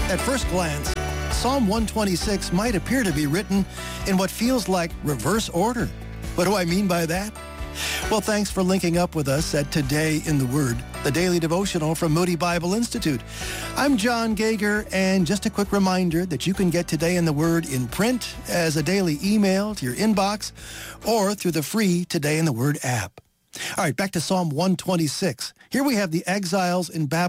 At first glance, Psalm 126 might appear to be written in what feels like reverse order. What do I mean by that? Well, thanks for linking up with us at Today in the Word, the daily devotional from Moody Bible Institute. I'm John Gager, and just a quick reminder that you can get Today in the Word in print as a daily email to your inbox or through the free Today in the Word app. All right, back to Psalm 126. Here we have the exiles in Babylon